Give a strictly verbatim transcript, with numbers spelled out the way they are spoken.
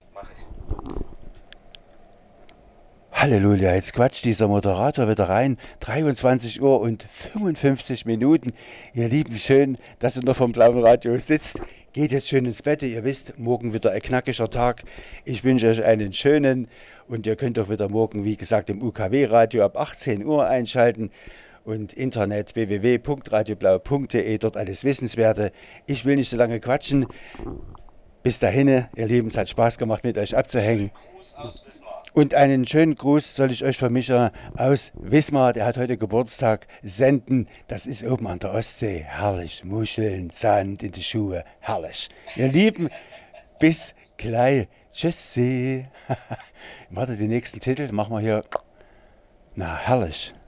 Mach ich. Halleluja, jetzt quatscht dieser Moderator wieder rein. dreiundzwanzig Uhr und fünfundfünfzig Minuten. Ihr Lieben, schön, dass ihr noch vom Blauen Radio sitzt. Geht jetzt schön ins Bett. Ihr wisst, morgen wieder ein knackiger Tag. Ich wünsche euch einen schönen und ihr könnt auch wieder morgen, wie gesagt, im U K W-Radio ab achtzehn Uhr einschalten und Internet w w w punkt radioblau punkt de, dort alles Wissenswerte. Ich will nicht so lange quatschen. Bis dahin, ihr Lieben, es hat Spaß gemacht, mit euch abzuhängen. Schönen Gruß aus Wismar. Und einen schönen Gruß soll ich euch von Micha aus Wismar, der hat heute Geburtstag, senden. Das ist oben an der Ostsee. Herrlich. Muscheln, Sand in die Schuhe. Herrlich. Ihr Lieben, bis gleich. Tschüssi. Warte, den nächsten Titel machen wir hier. Na, herrlich.